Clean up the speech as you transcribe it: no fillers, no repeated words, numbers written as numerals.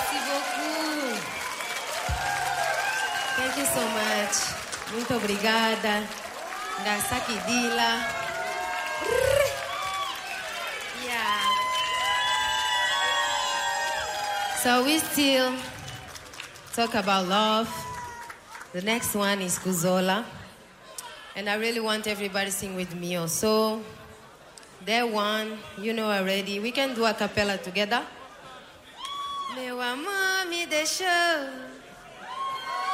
Merci beaucoup. Thank you so much. Muito obrigada. Ngasaki Dila. Yeah. So we still talk about love. The next one is Kuzola. And I really want everybody to sing with me also. That one, you know already. We can do a cappella together. Meu amor me deixou